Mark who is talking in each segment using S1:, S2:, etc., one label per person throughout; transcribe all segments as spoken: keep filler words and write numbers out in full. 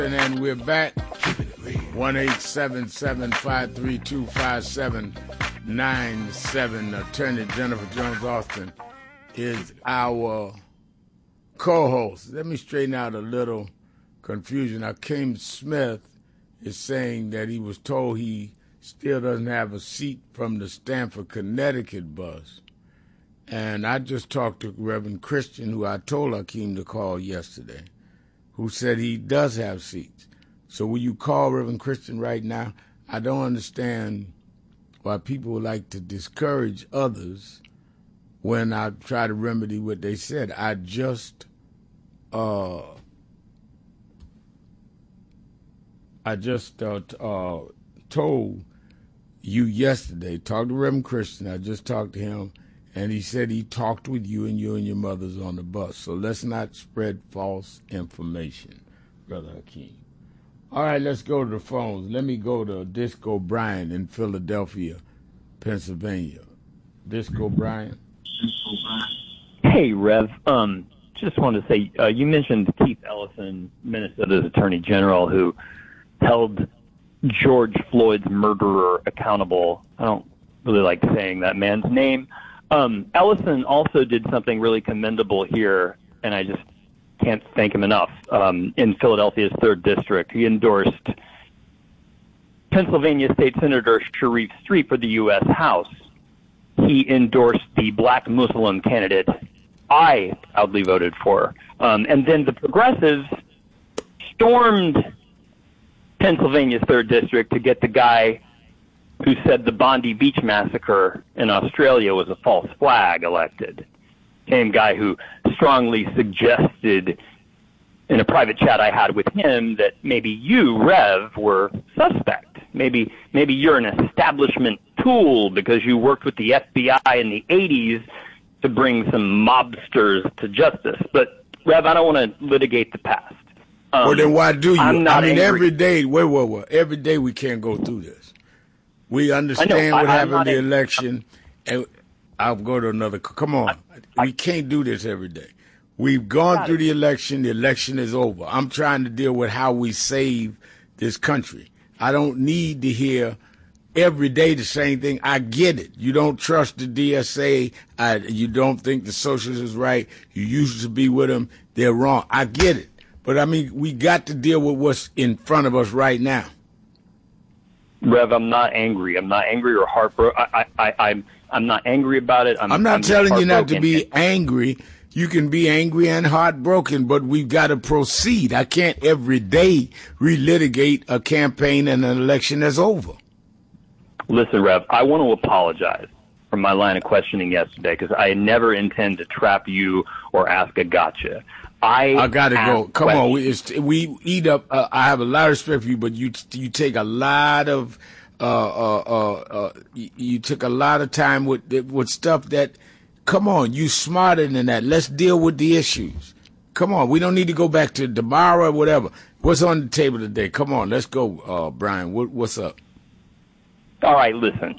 S1: And we're back. one eight seven seven, five three two, five seven nine seven. Attorney Jennifer Jones Austin is our co-host. Let me straighten out a little confusion. Akeem Smith is saying that he was told he still doesn't have a seat from the Stamford, Connecticut bus. And I just talked to Reverend Christian, who I told Akeem to call yesterday, who said he does have seats. So will you call Reverend Christian right now? I don't understand why people would like to discourage others when I try to remedy what they said. I just, uh, I just uh, uh, told you yesterday, talked to Reverend Christian, I just talked to him, and he said he talked with you and you and your mothers on the bus. So let's not spread false information, Brother Hakeem. All right, let's go to the phones. Let me go to Disco Brian in Philadelphia, Pennsylvania. Disco Brian.
S2: Hey, Rev. Um, just wanted to say, uh, you mentioned Keith Ellison, Minnesota's Attorney General, who held George Floyd's murderer accountable. I don't really like saying that man's name. Um, Ellison also did something really commendable here, and I just can't thank him enough. Um, in Philadelphia's third district, he endorsed Pennsylvania State Senator Sharif Street for the U S House. He endorsed the black Muslim candidate I proudly voted for. Um, and then the progressives stormed Pennsylvania's third district to get the guy who said the Bondi Beach massacre in Australia was a false flag elected. Same guy who strongly suggested in a private chat I had with him that maybe you, Rev, were suspect. Maybe maybe you're an establishment tool because you worked with the F B I in the eighties to bring some mobsters to justice. But, Rev, I don't want to litigate the past. Um,
S1: well, then why do you?
S2: I'm not
S1: I mean,
S2: angry.
S1: every day, wait, wait, wait. Every day we can't go through this. We understand
S2: I know,
S1: what
S2: I,
S1: happened in the
S2: angry.
S1: election. And I'll go to another. Come on.
S2: I,
S1: we can't do this every day. We've gone through
S2: it.
S1: the election. The election is over. I'm trying to deal with how we save this country. I don't need to hear every day the same thing. I get it. You don't trust the D S A. I, you don't think the socialists is right. You used to be with them. They're wrong. I get it. But, I mean, we got to deal with what's in front of us right now.
S2: Rev, I'm not angry. I'm not angry or heartbroken. I, I, I, I'm, I'm not angry about it. I'm,
S1: I'm not
S2: I'm
S1: telling you not to
S2: heartbroken.
S1: be angry. You can be angry and heartbroken, but we've got to proceed. I can't every day relitigate a campaign and an election that's over.
S2: Listen, Rev, I want to apologize for my line of questioning yesterday because I never intend to trap you or ask a gotcha. I
S1: I gotta go. Come
S2: questions.
S1: on, we, it's, we eat up. Uh, I have a lot of respect for you, but you you take a lot of uh, uh, uh, uh, you, you took a lot of time with with stuff that. Come on, you smarter than that. Let's deal with the issues. Come on, we don't need to go back to tomorrow or whatever. What's on the table today? Come on, let's go, uh, Brian. What, what's up?
S2: All right, listen.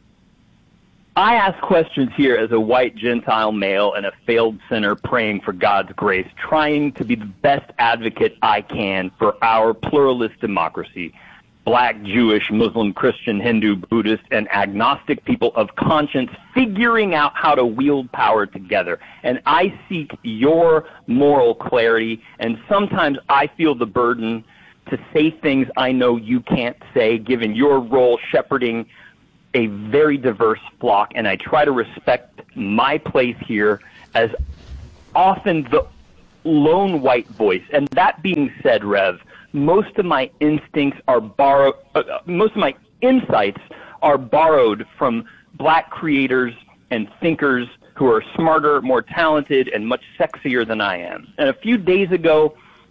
S2: I ask questions here as a white Gentile male and a failed sinner praying for God's grace, trying to be the best advocate I can for our pluralist democracy, black, Jewish, Muslim, Christian, Hindu, Buddhist, and agnostic people of conscience figuring out how to wield power together. And I seek your moral clarity, and sometimes I feel the burden to say things I know you can't say, given your role shepherding a very diverse flock, and I try to respect my place here as often the lone white voice. And that being said, Rev, most of my instincts are borrowed, uh, most of my insights are borrowed from black creators and thinkers who are smarter, more talented, and much sexier than I am. And a few days ago,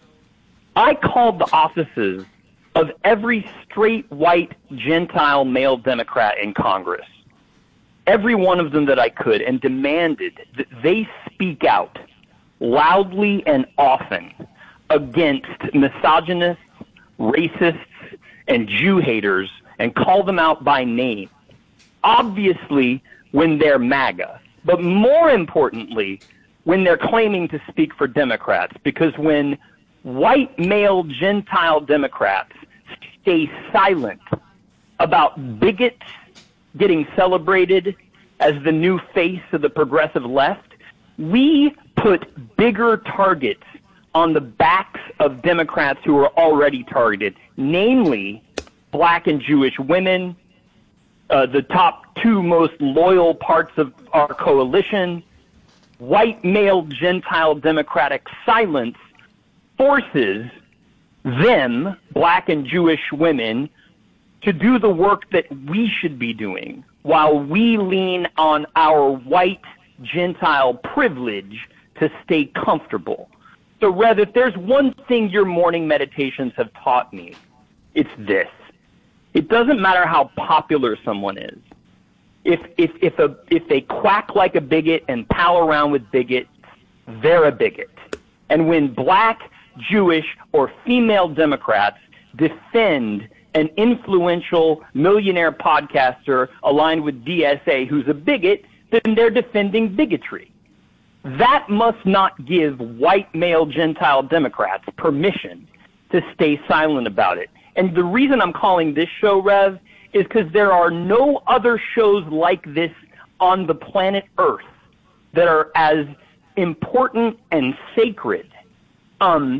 S2: I called the offices of every straight white Gentile male Democrat in Congress, every one of them that I could, and demanded that they speak out loudly and often against misogynists, racists, and Jew haters and call them out by name. Obviously, when they're MAGA, but more importantly, when they're claiming to speak for Democrats, because when white male Gentile Democrats stay silent about bigots getting celebrated as the new face of the progressive left, we put bigger targets on the backs of Democrats who are already targeted, namely black and Jewish women, uh, the top two most loyal parts of our coalition. White male Gentile Democratic silence forces them, black and Jewish women, to do the work that we should be doing while we lean on our white Gentile privilege to stay comfortable. So, Rev, if there's one thing your morning meditations have taught me, it's this. It doesn't matter how popular someone is. If if if a if they quack like a bigot and pal around with bigots, they're a bigot. And when black, Jewish, or female Democrats defend an influential millionaire podcaster aligned with D S A who's a bigot, then they're defending bigotry. That must not give white male Gentile Democrats permission to stay silent about it. And the reason I'm calling this show, Rev, is because there are no other shows like this on the planet Earth that are as important and sacred. Um,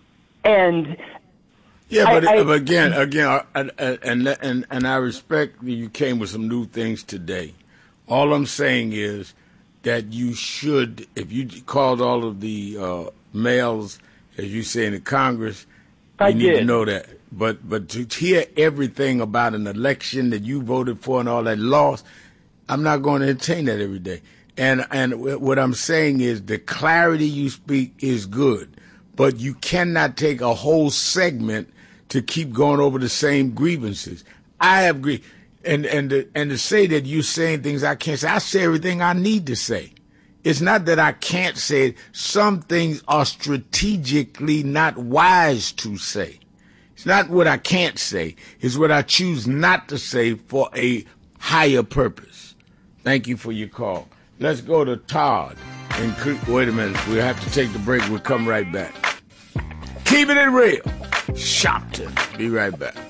S2: and
S1: yeah, but,
S2: I, I,
S1: but again, again, and and and and I respect that you came with some new things today. All I'm saying is that you should, if you called all of the uh, males, as you say in the Congress, you
S2: I
S1: need
S2: did.
S1: to know that. But but to hear everything about an election that you voted for and all that loss, I'm not going to entertain that every day. And and what I'm saying is the clarity you speak is good, but you cannot take a whole segment to keep going over the same grievances. I agree. And and to, and to say that you're saying things I can't say, I say everything I need to say. It's not that I can't say it. Some things are strategically not wise to say. It's not what I can't say. It's what I choose not to say for a higher purpose. Thank you for your call. Let's go to Todd. And wait a minute. We'll have to take the break. We'll come right back. Keeping it real. Shopton. Be right back.